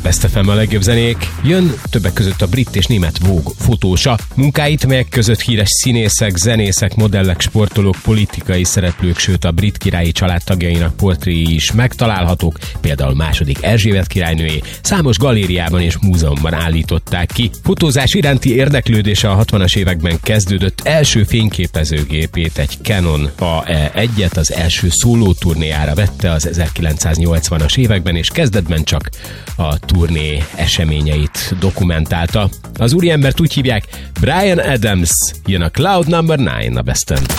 Best FM a legjobb zenék. Jön többek között a brit és német Vogue fotósa. Munkáit, melyek között híres színészek, zenészek, modellek, sportolók, politikai szereplők, sőt a brit királyi családtagjainak portréi is megtalálhatók, például második Erzsébet királynőjé, számos galériában és múzeumban állították ki. Fotózás iránti érdeklődése a 60-as években kezdődött, első fényképezőgépét, egy Canon AE1-et az első szólóturnéjára vette az 1980-as években, és kezdetben csak a turné eseményeit dokumentálta. Az úriembert úgy hívják, Bryan Adams, jön a Cloud No. 9 a Besten.